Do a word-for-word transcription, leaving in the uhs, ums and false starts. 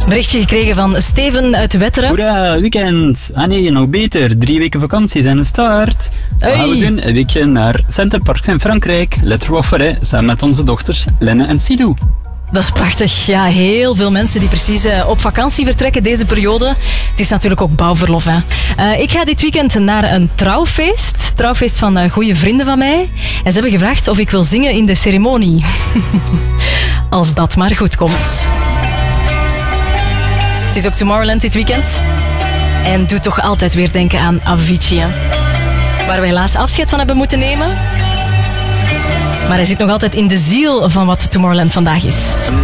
Berichtje gekregen van Steven uit Wetteren. Hoera, weekend. Ah nee, nog beter. Drie weken vakantie zijn een start. Wat Hey. gaan we doen? Een weekje naar Centerparks in Frankrijk. Letterwaffer, samen met onze dochters Lenne en Silou. Dat is prachtig. Ja, heel veel mensen die precies uh, op vakantie vertrekken deze periode. Het is natuurlijk ook bouwverlof. Hè. Uh, ik ga dit weekend naar een trouwfeest. Trouwfeest van uh, goede vrienden van mij. En ze hebben gevraagd of ik wil zingen in de ceremonie. Als dat maar goed komt. Het is ook Tomorrowland dit weekend. En doet toch altijd weer denken aan Avicii. Hè. Waar we helaas afscheid van hebben moeten nemen. Maar hij zit nog altijd in de ziel van wat Tomorrowland vandaag is.